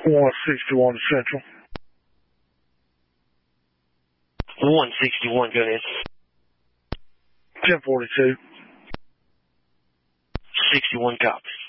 161 Central. 161, go ahead. 1042. 61 copies.